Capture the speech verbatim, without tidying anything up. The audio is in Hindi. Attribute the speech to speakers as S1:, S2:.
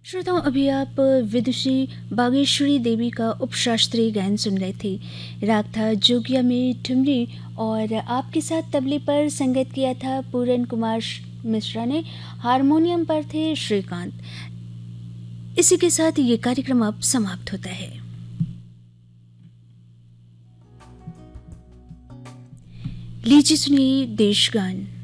S1: श्रोताओं, अभी आप विदुषी बागेश्वरी देवी का उपशास्त्रीय गायन सुन रहे थे। राग था जोगिया में ठुमरी और आपके साथ तबले पर संगत किया था पूरन कुमार मिश्रा ने, हारमोनियम पर थे श्रीकांत। इसी के साथ ये कार्यक्रम अब समाप्त होता है। लीजिए सुनिए देशगान।